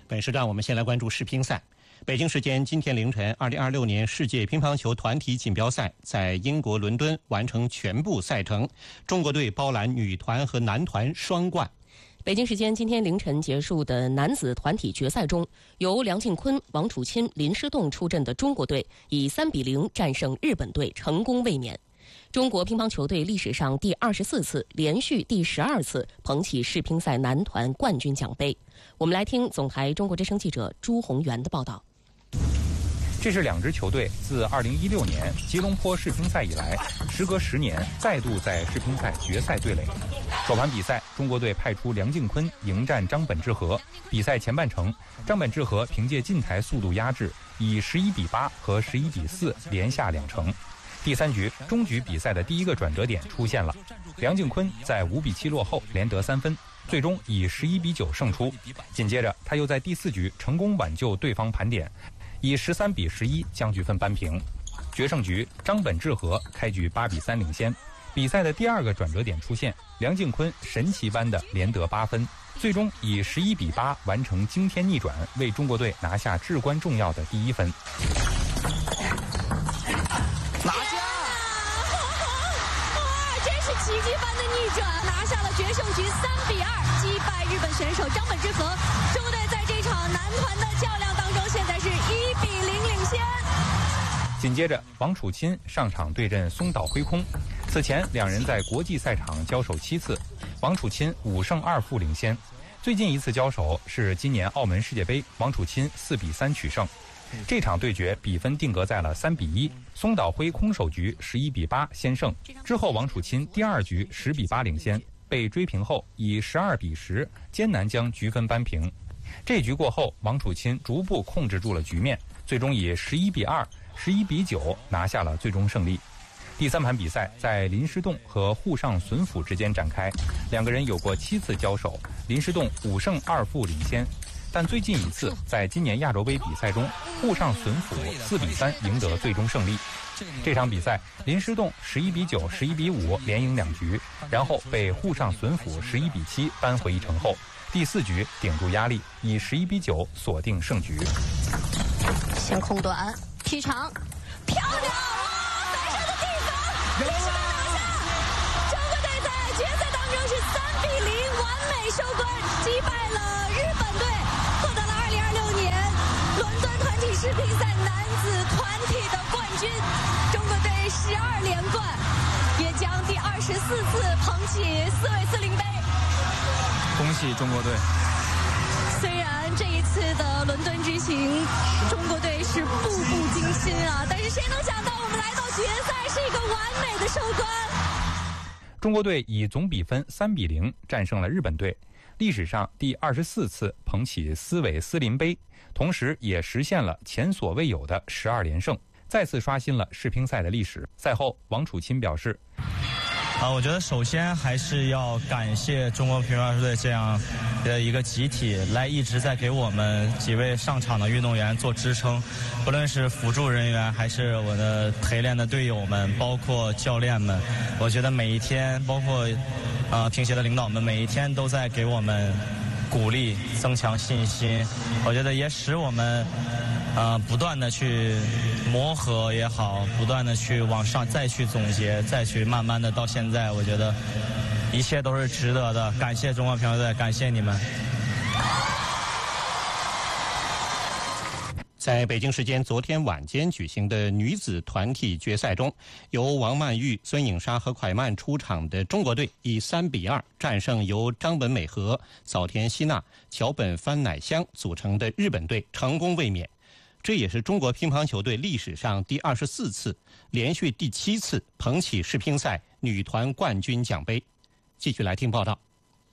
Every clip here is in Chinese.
本时段我们先来关注世乒赛。北京时间今天凌晨，2026年世界乒乓球团体锦标赛在英国伦敦完成全部赛程，中国队包揽女团和男团双冠。 北京时间今天凌晨结束的男子团体决赛中，由梁靖昆、王楚钦、林诗栋出阵的中国队以3-0战胜日本队，成功卫冕。中国乒乓球队历史上第24次，连续第12次捧起世乒赛男团冠军奖杯。我们来听总台中国之声记者朱宏元的报道。 这是两支球队自2016年吉隆坡世乒赛以来，时隔10年再度在世乒赛决赛对垒。首盘比赛，中国队派出梁靖昆迎战张本智和。比赛前半程，张本智和凭借近台速度压制，以11-8和11-4连下2城。第3局终局比赛的第一个转折点出现了，梁靖昆在5-7落后，连得3分，最终以11-9胜出。紧接着他又在第4局成功挽救对方盘点，以13-11将局分扳平。决胜局张本智和开局8-3领先。比赛的第二个转折点出现，梁靖昆神奇般的连得8分，最终以11-8完成惊天逆转，为中国队拿下至关重要的第1分。 拿下！真是奇迹般的逆转，拿下了决胜局3-2，击败日本选手张本智和。中国队在这场男团的较量当中，现在是1-0领先。 紧接着，王楚钦上场对阵松岛辉空。此前两人在国际赛场交手7次，王楚钦5胜2负领先。最近一次交手是今年澳门世界杯，王楚钦4-3取胜。这场对决比分定格在了3-1，松岛辉空首局11-8先胜，之后王楚钦第2局10-8领先，被追平后以12-10艰难将局分扳平。这局过后，王楚钦逐步控制住了局面，最终以11-2、11-9拿下了最终胜利。第3盘比赛在林诗栋和沪上隼辅之间展开，两个人有过7次交手，林诗栋5胜2负领先。但最近一次在今年亚洲杯比赛中，沪上隼辅4-3赢得最终胜利。这场比赛林诗栋11-9、11-5连赢2局，然后被沪上隼辅11-7扳回1城后，第4局顶住压力，以11-9锁定胜局。 先空短劈长，漂亮！反射的地方，林诗栋拿下。中国队在决赛当中是3-0完美收官，击败了日本队，获得了2026年伦敦团体世乒赛男子团体的冠军。中国队12连冠，也将第24次捧起4位4零杯。 恭喜中国队！ 虽然这一次的伦敦之行，中国队是步步惊心啊，但是谁能想到我们来到决赛是一个完美的收官。 中国队以总比分3-0战胜了日本队，历史上第24次捧起4位4零杯，同时也实现了前所未有的12连胜，再次刷新了世乒赛的历史。赛后，王楚钦表示： 我觉得首先还是要感谢中国乒乓球队这样的一个集体，来一直在给我们几位上场的运动员做支撑，不论是辅助人员还是我的陪练的队友们，包括教练们，我觉得每一天，包括乒协的领导们，每一天都在给我们鼓励，增强信心。我觉得也使我们不断的去磨合也好，不断的去往上再去总结，再去慢慢的到现在，我觉得一切都是值得的。感谢中国乒乓球队，感谢你们。 在北京时间昨天晚间举行的女子团体决赛中，由王曼玉、孙颖莎和蒯曼出场的中国队以3-2战胜由张本美和、早田希娜、桥本帆乃香组成的日本队，成功卫冕。这也是中国乒乓球队历史上第24次，连续第7次捧起世乒赛女团冠军奖杯。继续来听报道。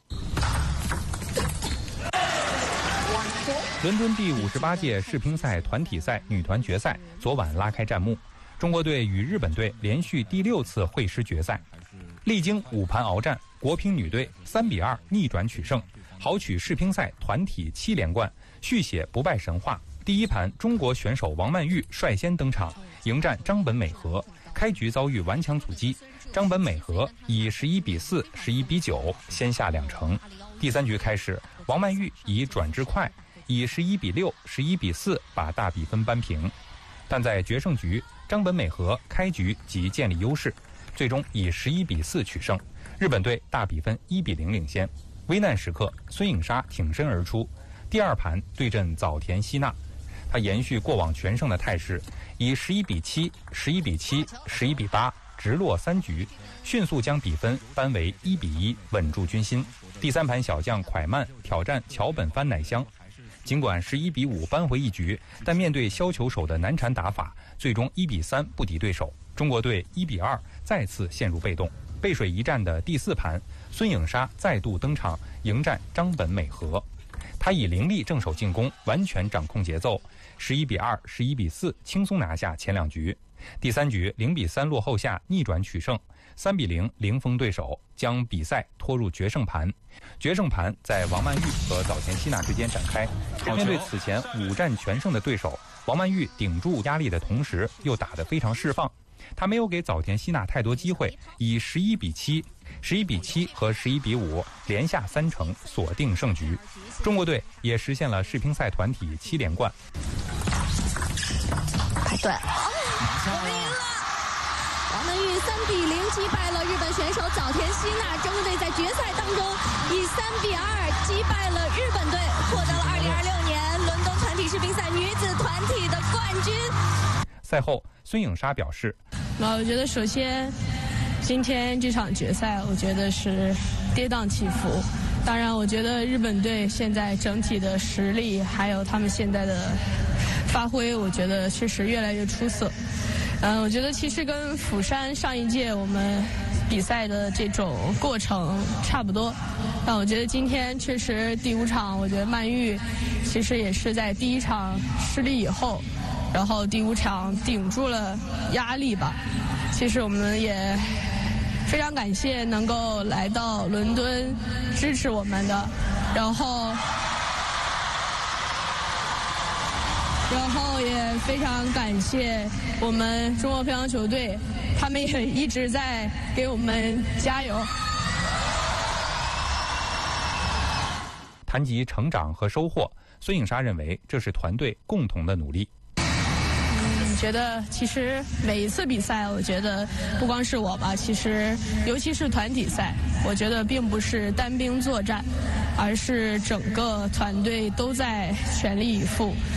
伦敦第58届世乒赛团体赛女团决赛昨晚拉开战幕，中国队与日本队连续第6次会师决赛。历经5盘鏖战，国乒女队3-2逆转取胜，豪取世乒赛团体7连冠，续写不败神话。第一盘，中国选手王曼玉率先登场，迎战张本美和。开局遭遇顽强阻击，张本美和以11-4、11-9先下2城。第3局开始，王曼玉以转至快， 以11-6、11-4把大比分扳平。但在决胜局，张本美和开局即建立优势，最终以11-4取胜，日本队大比分1-0领先。危难时刻，孙颖莎挺身而出，第二盘对阵早田希娜，她延续过往全胜的态势，以11-7、11-7、11-8直落3局，迅速将比分扳为1-1，稳住军心。第三盘小将蒯曼挑战桥本帆乃香，尽管11-5扳回一局，但面对削球手的难缠打法，最终1-3不敌对手。中国队1-2再次陷入被动。背水一战的第4盘，孙颖莎再度登场迎战张本美和，她以凌厉正手进攻，完全掌控节奏，11-2、11-4轻松拿下前2局。第3局0-3落后下逆转取胜，3-0零封对手，将比赛拖入决胜盘。决胜盘在王曼玉和早田希娜之间展开。面对此前5战全胜的对手，王曼玉顶住压力的同时，又打得非常释放。他没有给早田希娜太多机会，以11-7、11-7和11-5连下3城锁定胜局。中国队也实现了世乒赛团体7连冠。 对，我们赢了！王曼玉3-0击败了日本选手早田希娜，中国队在决赛当中以3-2击败了日本队，获得了2026年伦敦团体世乒赛女子团体的冠军。 赛后，孙颖莎表示：“ 我觉得首先，今天这场决赛，我觉得是跌宕起伏。当然，我觉得日本队现在整体的实力，还有他们现在的发挥，我觉得确实越来越出色。我觉得其实跟釜山上一届我们比赛的这种过程差不多。但我觉得今天确实第5场，我觉得曼玉其实也是在第1场失利以后，然后第5场顶住了压力吧。其实我们也非常感谢能够来到伦敦支持我们的，然后也非常感谢我们中国乒乓球队，他们也一直在给我们加油。 谈及成长和收获，孙颖莎认为这是团队共同的努力。 觉得其实每一次比赛，我觉得不光是我吧，其实尤其是团体赛，我觉得并不是单兵作战，而是整个团队都在全力以赴。